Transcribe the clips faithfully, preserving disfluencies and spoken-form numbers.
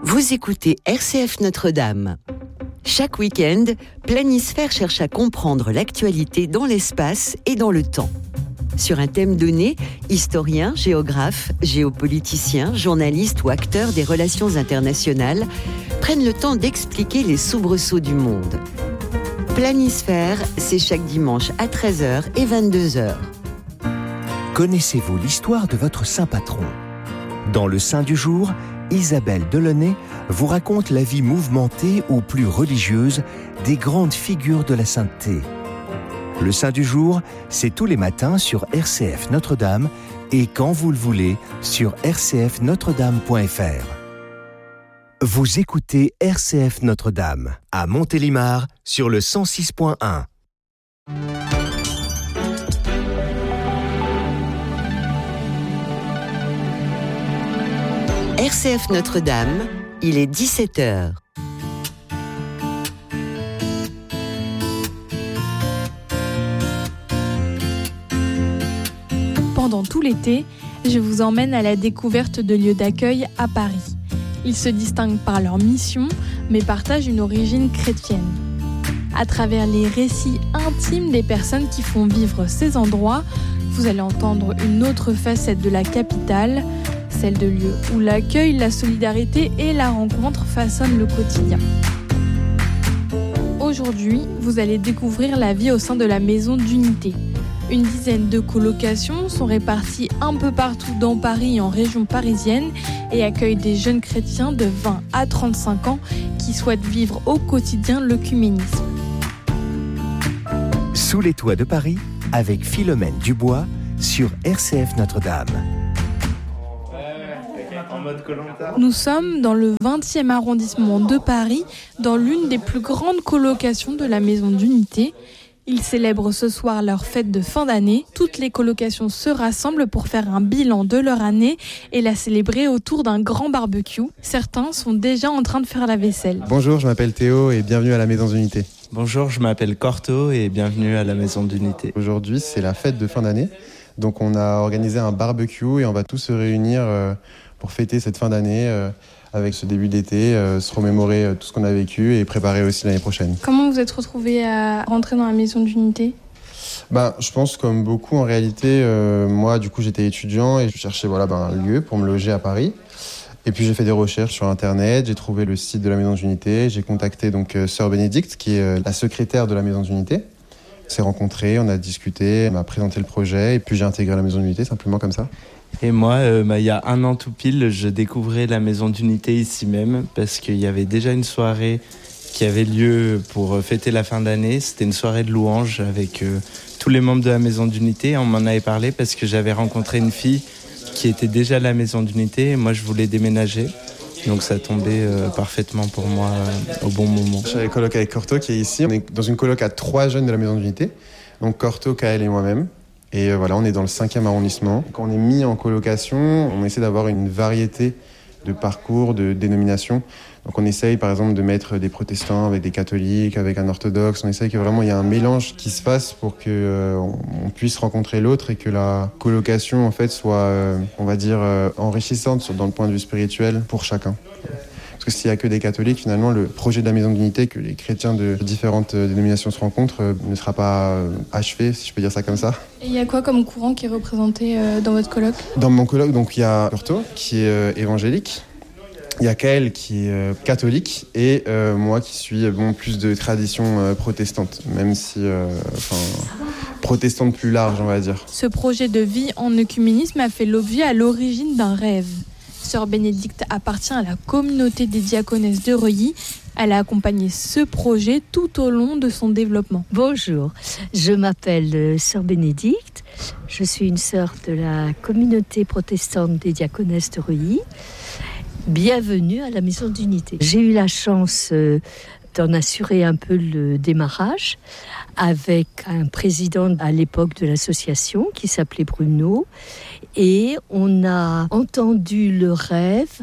Vous écoutez R C F Notre-Dame. Chaque week-end, Planisphère cherche à comprendre l'actualité dans l'espace et dans le temps. Sur un thème donné, historiens, géographes, géopoliticiens, journalistes ou acteurs des relations internationales prennent le temps d'expliquer les soubresauts du monde. Planisphère, c'est chaque dimanche à treize heures et vingt-deux heures. Connaissez-vous l'histoire de votre saint patron ? Dans le Saint du jour, Isabelle Delaunay vous raconte la vie mouvementée ou plus religieuse des grandes figures de la sainteté. Le Saint du jour, c'est tous les matins sur R C F Notre-Dame et quand vous le voulez sur r c f notre dame point f r. Vous écoutez R C F Notre-Dame à Montélimar sur le cent six point un. R C F Notre-Dame, il est dix-sept heures. Pendant tout l'été, je vous emmène à la découverte de lieux d'accueil à Paris. Ils se distinguent par leur mission, mais partagent une origine chrétienne. À travers les récits intimes des personnes qui font vivre ces endroits, vous allez entendre une autre facette de la capitale, celle de lieux où l'accueil, la solidarité et la rencontre façonnent le quotidien. Aujourd'hui, vous allez découvrir la vie au sein de la Maison d'Unité. Une dizaine de colocations sont réparties un peu partout dans Paris et en région parisienne et accueillent des jeunes chrétiens de vingt à trente-cinq ans qui souhaitent vivre au quotidien l'œcuménisme. Sous les toits de Paris, avec Philomène Dubois sur R C F Notre-Dame. Nous sommes dans le vingtième arrondissement de Paris, dans l'une des plus grandes colocations de la Maison d'Unité. Ils célèbrent ce soir leur fête de fin d'année. Toutes les colocations se rassemblent pour faire un bilan de leur année et la célébrer autour d'un grand barbecue. Certains sont déjà en train de faire la vaisselle. Bonjour, je m'appelle Théo et bienvenue à la Maison d'Unité. Bonjour, je m'appelle Corto et bienvenue à la Maison d'Unité. Aujourd'hui, c'est la fête de fin d'année. Donc on a organisé un barbecue et on va tous se réunir euh, pour fêter cette fin d'année euh, avec ce début d'été, euh, se remémorer euh, tout ce qu'on a vécu et préparer aussi l'année prochaine. Comment vous êtes retrouvés à rentrer dans la Maison d'Unité ? Ben, je pense comme beaucoup en réalité, euh, moi du coup j'étais étudiant et je cherchais voilà, ben, un lieu pour me loger à Paris. Et puis j'ai fait des recherches sur internet, j'ai trouvé le site de la Maison d'Unité, j'ai contacté donc euh, Sœur Bénédicte qui est euh, la secrétaire de la Maison d'Unité. On s'est rencontrés, on a discuté, elle m'a présenté le projet et puis j'ai intégré la Maison d'Unité simplement comme ça. Et moi, euh, bah, il y a un an tout pile, je découvrais la Maison d'Unité ici même parce qu'il y avait déjà une soirée qui avait lieu pour fêter la fin d'année. C'était une soirée de louanges avec euh, tous les membres de la Maison d'Unité. On m'en avait parlé parce que j'avais rencontré une fille qui était déjà à la Maison d'Unité et moi je voulais déménager. Donc ça tombait euh, parfaitement pour moi euh, au bon moment. Je suis avec coloc avec Corto qui est ici. On est dans une coloc à trois jeunes de la Maison d'Unité. Donc Corto, Kael et moi-même. Et euh, voilà, on est dans le cinquième arrondissement. Quand on est mis en colocation, on essaie d'avoir une variété de parcours, de dénominations. Donc on essaye par exemple de mettre des protestants avec des catholiques, avec un orthodoxe. On essaye que vraiment il y ait un mélange qui se fasse pour qu'on euh, on puisse rencontrer l'autre et que la colocation en fait soit, euh, on va dire, euh, enrichissante dans le point de vue spirituel pour chacun. Parce que s'il n'y a que des catholiques, finalement, le projet de la Maison d'Unité, que les chrétiens de différentes dénominations se rencontrent, euh, ne sera pas euh, achevé, si je peux dire ça comme ça. Et il y a quoi comme courant qui est représenté euh, dans votre colloque ? Dans mon colloque, donc il y a Corto, qui est euh, évangélique. Il y a Kael qui est euh, catholique et euh, moi qui suis bon, plus de tradition euh, protestante, même si euh, protestante plus large, on va dire. Ce projet de vie en œcuménisme a fait l'objet à l'origine d'un rêve. Sœur Bénédicte appartient à la communauté des diaconesses de Reuilly. Elle a accompagné ce projet tout au long de son développement. Bonjour, je m'appelle Sœur Bénédicte. Je suis une sœur de la communauté protestante des diaconesses de Reuilly. Bienvenue à la Maison d'Unité. J'ai eu la chance euh, d'en assurer un peu le démarrage avec un président à l'époque de l'association qui s'appelait Bruno. Et on a entendu le rêve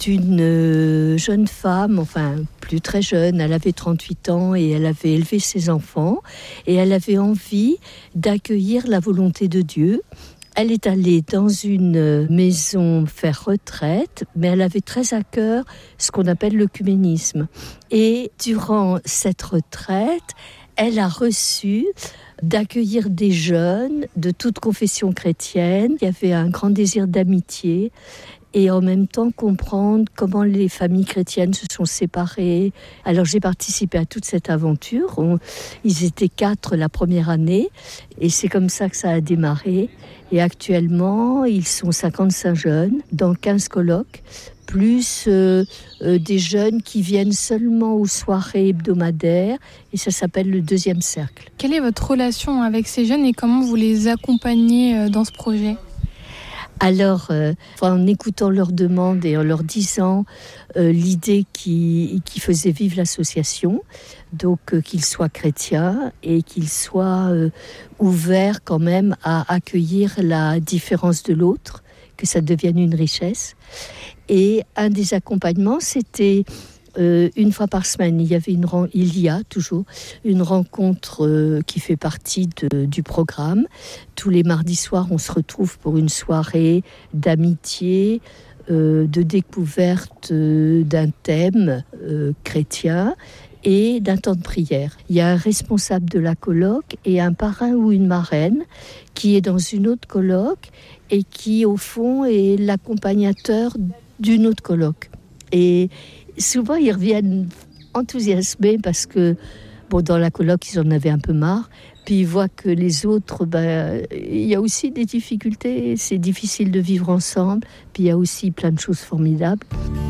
d'une jeune femme, enfin plus très jeune, elle avait trente-huit ans et elle avait élevé ses enfants. Et elle avait envie d'accueillir la volonté de Dieu Elle est allée dans une maison faire retraite, mais elle avait très à cœur ce qu'on appelle l'œcuménisme. Et durant cette retraite, elle a reçu d'accueillir des jeunes de toute confession chrétienne. Il y avait un grand désir d'amitié et en même temps comprendre comment les familles chrétiennes se sont séparées. Alors j'ai participé à toute cette aventure. On, ils étaient quatre la première année et c'est comme ça que ça a démarré. Et actuellement, ils sont cinquante-cinq jeunes dans quinze colloques, plus euh, euh, des jeunes qui viennent seulement aux soirées hebdomadaires, et ça s'appelle le deuxième cercle. Quelle est votre relation avec ces jeunes et comment vous les accompagnez euh, dans ce projet ? Alors, euh, en écoutant leurs demandes et en leur disant euh, l'idée qui, qui faisait vivre l'association, donc euh, qu'ils soient chrétiens et qu'ils soient euh, ouverts quand même à accueillir la différence de l'autre, que ça devienne une richesse. Et un des accompagnements, c'était euh, une fois par semaine, il y avait une, il y a toujours une rencontre euh, qui fait partie de, du programme. Tous les mardis soirs, on se retrouve pour une soirée d'amitié, euh, de découverte euh, d'un thème euh, chrétien et d'un temps de prière. Il y a un responsable de la colloque et un parrain ou une marraine qui est dans une autre colloque et qui, au fond, est l'accompagnateur d'une autre colloque. Et souvent, ils reviennent enthousiasmés parce que, bon, dans la colloque, ils en avaient un peu marre. Puis ils voient que les autres, ben, il y a aussi des difficultés. C'est difficile de vivre ensemble. Puis il y a aussi plein de choses formidables.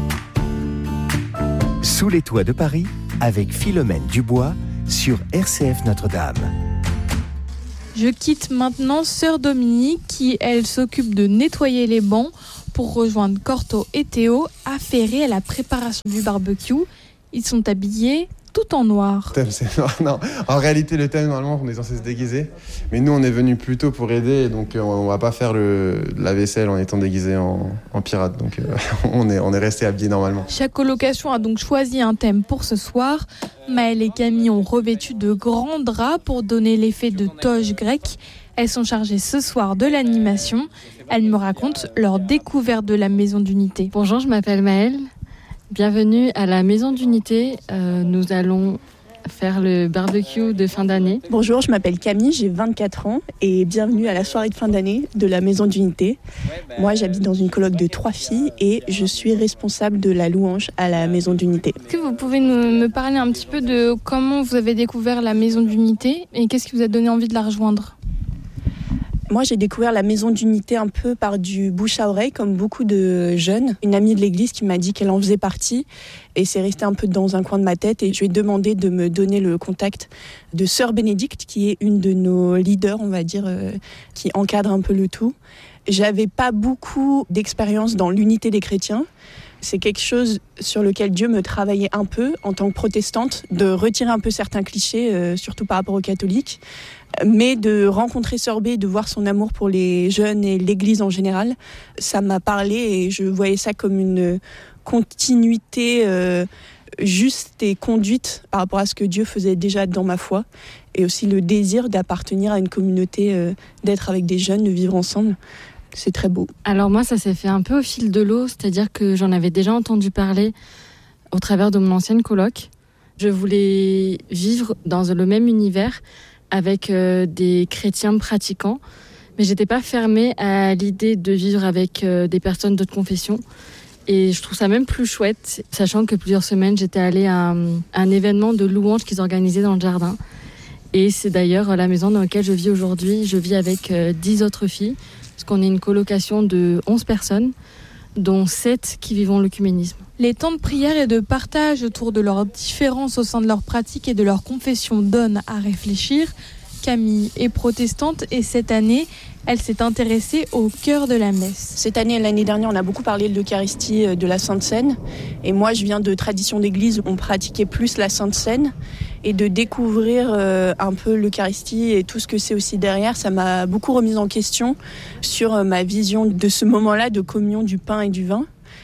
Sous les toits de Paris, avec Philomène Dubois, sur R C F Notre-Dame. Je quitte maintenant Sœur Dominique qui, elle, s'occupe de nettoyer les bancs pour rejoindre Corto et Théo affairés à la préparation du barbecue. Ils sont habillés tout en noir. Le thème, c'est noir. Non, en réalité, le thème, normalement, on est censé se déguiser. Mais nous, on est venus plus tôt pour aider. Donc, on va pas faire le, la vaisselle en étant déguisé en, en pirate. Donc, euh, on est, on est resté habillés normalement. Chaque colocation a donc choisi un thème pour ce soir. Maëlle et Camille ont revêtu de grands draps pour donner l'effet de toge grecque. Elles sont chargées ce soir de l'animation. Elles me racontent leur découverte de la Maison d'Unité. Bonjour, je m'appelle Maëlle. Bienvenue à la Maison d'Unité. Euh, nous allons faire le barbecue de fin d'année. Bonjour, je m'appelle Camille, j'ai vingt-quatre ans et bienvenue à la soirée de fin d'année de la Maison d'Unité. Moi, j'habite dans une coloc de trois filles et je suis responsable de la louange à la Maison d'Unité. Est-ce que vous pouvez nous, me parler un petit peu de comment vous avez découvert la Maison d'Unité et qu'est-ce qui vous a donné envie de la rejoindre ? Moi, j'ai découvert la Maison d'Unité un peu par du bouche à oreille, comme beaucoup de jeunes. Une amie de l'église qui m'a dit qu'elle en faisait partie et c'est resté un peu dans un coin de ma tête. Et je lui ai demandé de me donner le contact de Sœur Bénédicte, qui est une de nos leaders, on va dire, euh, qui encadre un peu le tout. J'avais pas beaucoup d'expérience dans l'unité des chrétiens. C'est quelque chose sur lequel Dieu me travaillait un peu en tant que protestante, de retirer un peu certains clichés, euh, surtout par rapport aux catholiques. Mais de rencontrer Sœur B, de voir son amour pour les jeunes et l'Église en général, ça m'a parlé et je voyais ça comme une continuité euh, juste et conduite par rapport à ce que Dieu faisait déjà dans ma foi. Et aussi le désir d'appartenir à une communauté, euh, d'être avec des jeunes, de vivre ensemble. C'est très beau. Alors moi, ça s'est fait un peu au fil de l'eau, c'est-à-dire que j'en avais déjà entendu parler au travers de mon ancienne coloc. Je voulais vivre dans le même univers avec euh, des chrétiens pratiquants, mais j'étais pas fermée à l'idée de vivre avec euh, des personnes d'autres confessions. Et je trouve ça même plus chouette, sachant que plusieurs semaines, j'étais allée à un, à un événement de louange qu'ils organisaient dans le jardin. Et c'est d'ailleurs la maison dans laquelle je vis aujourd'hui. Je vis avec euh, dix autres filles, parce qu'on est une colocation de onze personnes, dont sept qui vivent l'œcuménisme. Les temps de prière et de partage autour de leurs différences au sein de leur pratique et de leur confession donnent à réfléchir. Camille est protestante et cette année, elle s'est intéressée au cœur de la messe. Cette année et l'année dernière, on a beaucoup parlé de l'Eucharistie, de la Sainte Seine. Et moi, je viens de tradition d'église où on pratiquait plus la Sainte Seine. Et de découvrir euh, un peu l'Eucharistie et tout ce que c'est aussi derrière, ça m'a beaucoup remise en question sur euh, ma vision de ce moment-là de communion du pain et du vin.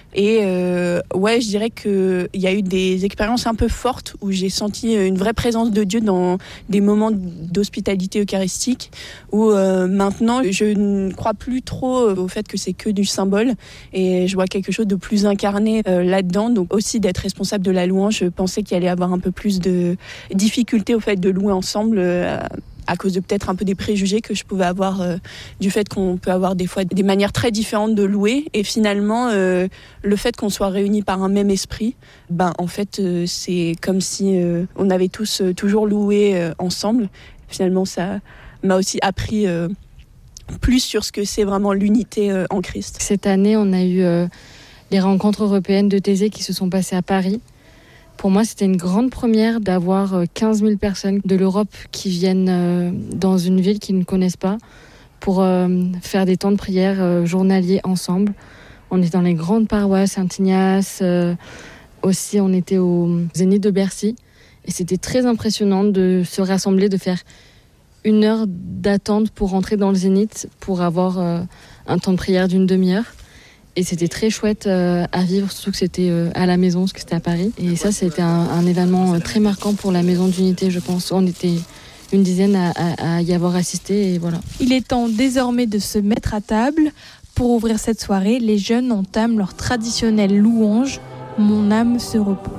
Et euh, ouais, je dirais qu'il y a eu des expériences un peu fortes où j'ai senti une vraie présence de Dieu dans des moments d'hospitalité eucharistique, où euh, maintenant je ne crois plus trop au fait que c'est que du symbole et je vois quelque chose de plus incarné euh, là-dedans. Donc aussi d'être responsable de la louange, je pensais qu'il allait y avoir un peu plus de difficulté au fait de louer ensemble. Euh, à cause de peut-être un peu des préjugés que je pouvais avoir euh, du fait qu'on peut avoir des fois des manières très différentes de louer. Et finalement, euh, le fait qu'on soit réunis par un même esprit, ben, en fait, euh, c'est comme si euh, on avait tous euh, toujours loué euh, ensemble. Finalement, ça m'a aussi appris euh, plus sur ce que c'est vraiment l'unité euh, en Christ. Cette année, on a eu euh, les rencontres européennes de Thésée qui se sont passées à Paris. Pour moi, c'était une grande première d'avoir quinze mille personnes de l'Europe qui viennent dans une ville qu'ils ne connaissent pas pour faire des temps de prière journaliers ensemble. On est dans les grandes paroisses, Saint-Ignace, aussi on était au Zénith de Bercy. Et c'était très impressionnant de se rassembler, de faire une heure d'attente pour rentrer dans le Zénith, pour avoir un temps de prière d'une demi-heure. Et c'était très chouette euh, à vivre, surtout que c'était euh, à la maison, parce que c'était à Paris. Et ça, c'était un, un événement euh, très marquant pour la Maison d'Unité, je pense. On était une dizaine à, à, à y avoir assisté, et voilà. Il est temps désormais de se mettre à table. Pour ouvrir cette soirée, les jeunes entament leur traditionnelle louange « Mon âme se repose ».